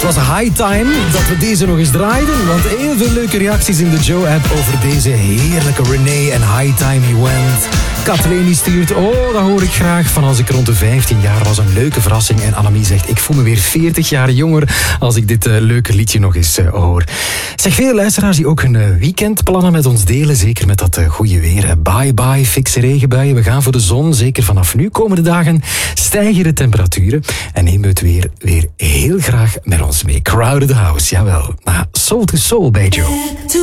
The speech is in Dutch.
was high time dat we deze nog eens draaiden. Want heel veel leuke reacties in de Joe-app over deze heerlijke René en High Time He Went. Kathleen die stuurt, oh, dat hoor ik graag van als ik rond de 15 jaar was. Een leuke verrassing. En Annemie zegt, ik voel me weer 40 jaar jonger als ik dit leuke liedje nog eens hoor. Zeg, veel luisteraars die ook hun weekendplannen met ons delen. Zeker met dat goede weer. Bye bye, fikse regenbuien. We gaan voor de zon. Zeker vanaf nu komende dagen stijgen de temperaturen. En nemen we het weer heel graag met ons mee. Crowded House, jawel. Soul to Soul bij Joe.